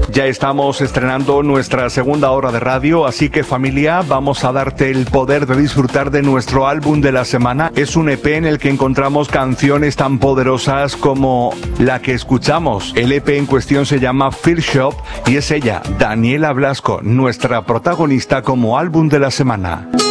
Ya estamos estrenando nuestra segunda hora de radio, así que familia, vamos a darte el poder de disfrutar de nuestro álbum de la semana. Es un EP en el que encontramos canciones tan poderosas como la que escuchamos. El EP en cuestión se llama Feel Shop y es ella, Daniela Blasco, nuestra protagonista como álbum de la semana.